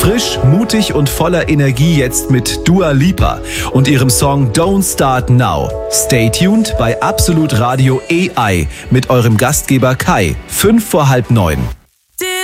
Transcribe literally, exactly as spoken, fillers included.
Frisch, mutig und voller Energie jetzt mit Dua Lipa und ihrem Song Don't Start Now. Stay tuned bei Absolut Radio A I mit eurem Gastgeber Kai. Fünf vor halb neun.